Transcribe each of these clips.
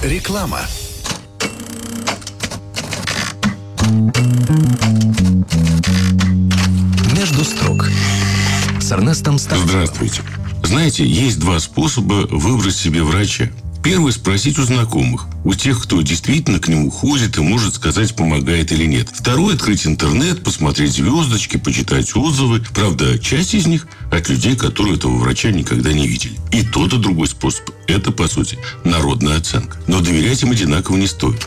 Реклама. Между строк с Эрнестом Старцевым. Здравствуйте. Знаете, есть два способа выбрать себе врача. Первый – спросить у знакомых, у тех, кто действительно к нему ходит и может сказать, помогает или нет. Второй – открыть интернет, посмотреть звездочки, почитать отзывы. Правда, часть из них от людей, которые этого врача никогда не видели. И тот, и другой способ – это, по сути, народная оценка. Но доверять им одинаково не стоит.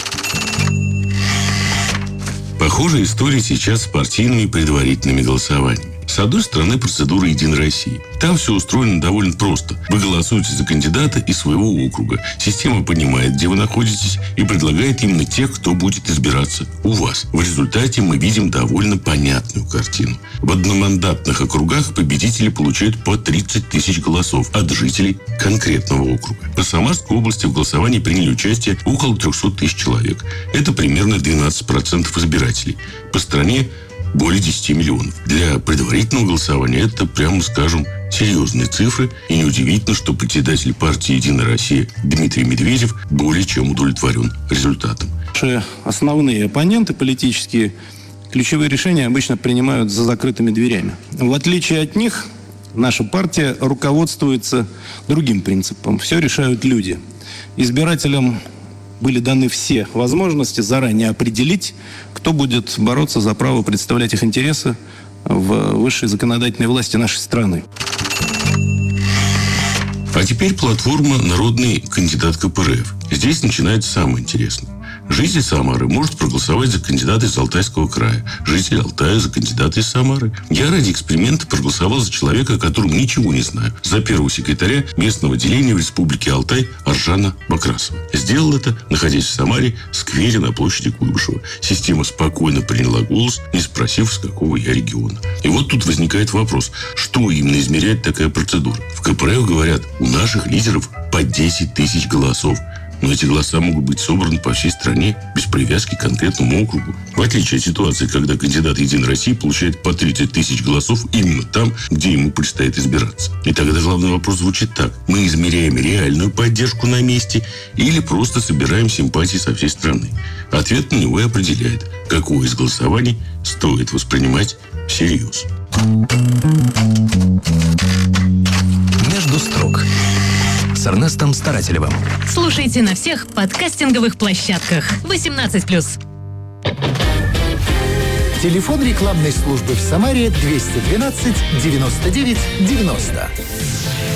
Похожая история сейчас с партийными предварительными голосованиями. С одной стороны, процедура «Единой России». Там все устроено довольно просто. Вы голосуете за кандидата из своего округа. Система понимает, где вы находитесь, и предлагает именно тех, кто будет избираться у вас. В результате мы видим довольно понятную картину. В одномандатных округах победители получают по 30 тысяч голосов от жителей конкретного округа. По Самарской области в голосовании приняли участие около 300 тысяч человек. Это примерно 12% избирателей. По стране более 10 миллионов. Для предварительного голосования это, прямо скажем, серьезные цифры. И неудивительно, что председатель партии «Единая Россия» Дмитрий Медведев более чем удовлетворен результатом. Наши основные оппоненты политические ключевые решения обычно принимают за закрытыми дверями. В отличие от них, наша партия руководствуется другим принципом. Все решают люди. Избирателям были даны все возможности заранее определить, кто будет бороться за право представлять их интересы в высшей законодательной власти нашей страны. А теперь платформа «Народный кандидат КПРФ». Здесь начинается самое интересное. Житель Самары может проголосовать за кандидата из Алтайского края. Житель Алтая за кандидата из Самары. Я ради эксперимента проголосовал за человека, о котором ничего не знаю. За первого секретаря местного отделения в Республике Алтай Аржана Бакрасова. Сделал это, находясь в Самаре, в сквере на площади Куйбышева. Система спокойно приняла голос, не спросив, с какого я региона. И вот тут возникает вопрос, что именно измеряет такая процедура? В КПРФ говорят, у наших лидеров по 10 тысяч голосов. Но эти голоса могут быть собраны по всей стране без привязки к конкретному округу. В отличие от ситуации, когда кандидат «Единой России» получает по 30 тысяч голосов именно там, где ему предстоит избираться. И тогда главный вопрос звучит так. Мы измеряем реальную поддержку на месте или просто собираем симпатии со всей страны? Ответ на него и определяет, какое из голосований стоит воспринимать всерьез. Между строк с Эрнестом Старателевым. Слушайте на всех подкастинговых площадках. 18+. Телефон рекламной службы в Самаре 212 99 90.